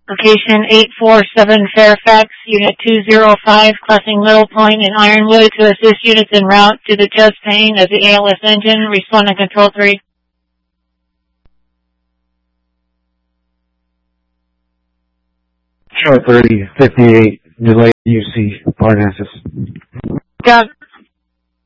Location 847 Fairfax, Unit 205, crossing Middle Point in Ironwood to assist units en route to the chest pane of the ALS engine. Respond to Control 3. Chart 3058, delay UC, Parnassus. Got